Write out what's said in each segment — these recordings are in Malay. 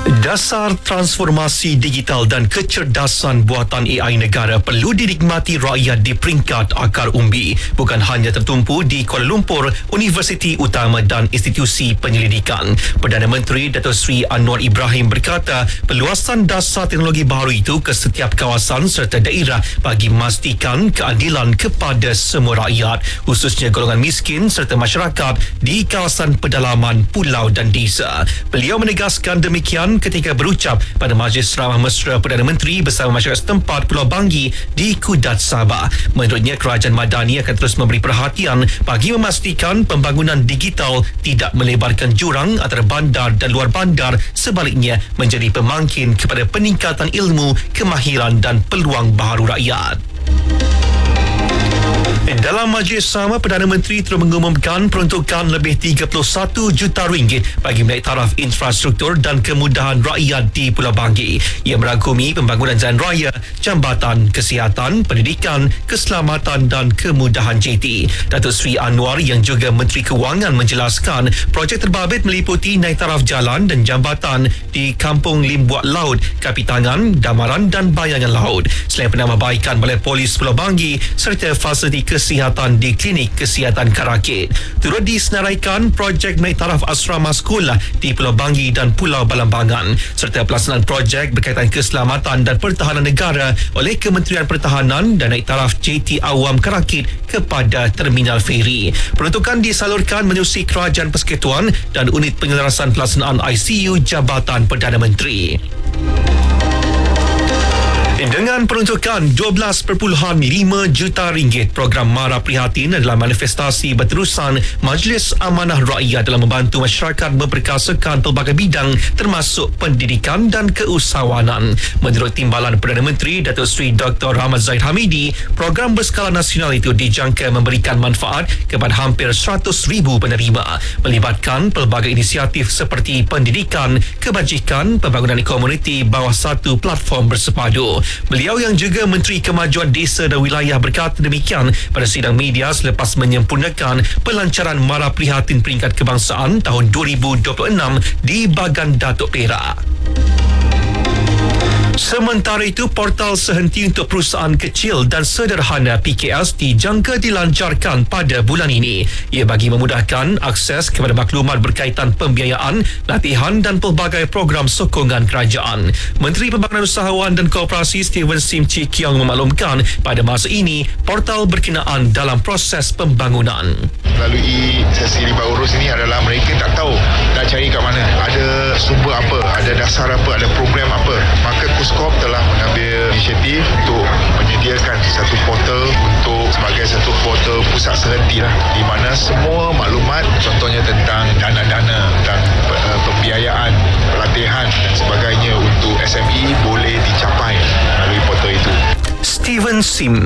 Dasar transformasi digital dan kecerdasan buatan AI negara perlu dinikmati rakyat di peringkat akar umbi, bukan hanya tertumpu di Kuala Lumpur, universiti utama dan institusi penyelidikan. Perdana Menteri Datuk Seri Anwar Ibrahim berkata, peluasan dasar teknologi baru itu ke setiap kawasan serta daerah bagi memastikan keadilan kepada semua rakyat, khususnya golongan miskin serta masyarakat di kawasan pedalaman, pulau dan desa. Beliau menegaskan demikian ketika berucap pada Majlis Ramah Mesra Perdana Menteri bersama masyarakat setempat Pulau Banggi di Kudat, Sabah. Menurutnya, kerajaan Madani akan terus memberi perhatian bagi memastikan pembangunan digital tidak melebarkan jurang antara bandar dan luar bandar, sebaliknya menjadi pemangkin kepada peningkatan ilmu, kemahiran dan peluang baharu rakyat. Dalam majlis sama, Perdana Menteri terus mengumumkan peruntukan lebih 31 juta ringgit bagi menaik taraf infrastruktur dan kemudahan rakyat di Pulau Banggi. Ia merangkumi pembangunan jalan raya, jambatan, kesihatan, pendidikan, keselamatan dan kemudahan JT. Datuk Seri Anwar yang juga Menteri Kewangan menjelaskan projek terbabit meliputi naik taraf jalan dan jambatan di Kampung Limbuak Laut, Kapitangan, Damaran dan Bayangan Laut. Selain penambahbaikan Balai Polis Pulau Banggi serta fasiliti kesihatan di Klinik Kesihatan Karakit. Turut disenaraikan projek naik taraf asrama sekolah di Pulau Banggi dan Pulau Balambangan serta pelaksanaan projek berkaitan keselamatan dan pertahanan negara oleh Kementerian Pertahanan dan naik taraf JT Awam Karakit kepada Terminal Feri. Peruntukan disalurkan menerusi Kerajaan Persekutuan dan Unit Penyelarasan Pelaksanaan ICU Jabatan Perdana Menteri. Dengan peruntukan 12.5 juta ringgit, program Mara Prihatin adalah manifestasi berterusan Majlis Amanah Rakyat dalam membantu masyarakat memperkasakan pelbagai bidang termasuk pendidikan dan keusahawanan. Menurut Timbalan Perdana Menteri Datuk Seri Dr. Ahmad Zahid Hamidi, program berskala nasional itu dijangka memberikan manfaat kepada hampir 100,000 penerima, melibatkan pelbagai inisiatif seperti pendidikan, kebajikan, pembangunan komuniti bawah satu platform bersepadu. Beliau yang juga Menteri Kemajuan Desa dan Wilayah berkata demikian pada sidang media selepas menyempurnakan pelancaran Mara Prihatin Peringkat Kebangsaan tahun 2026 di Bagan Datuk Perak. Sementara itu, portal sehenti untuk perusahaan kecil dan sederhana PKS dijangka dilancarkan pada bulan ini. Ia bagi memudahkan akses kepada maklumat berkaitan pembiayaan, latihan dan pelbagai program sokongan kerajaan. Menteri Pembangunan Usahawan dan Koperasi Stephen Sim Chee Kiong memaklumkan pada masa ini portal berkenaan dalam proses pembangunan. Melalui sesi ribat urus ini adalah mereka tak tahu nak cari kat mana, ada sumber apa, ada dasar apa, ada program apa. Maka KUSKOP telah mengambil inisiatif untuk menyediakan satu portal sebagai satu portal pusat sehenti lah, di mana semua maklumat contohnya tentang dana-dana, tentang pembiayaan, pelatihan dan sebagainya untuk SME boleh dicapai melalui portal itu. Stephen Sim.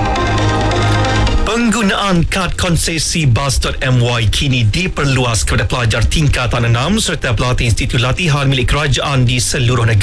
Penggunaan kad konsesi bas.my kini diperluas kepada pelajar tingkatan 6 serta pelatih institut latihan milik kerajaan di seluruh negara.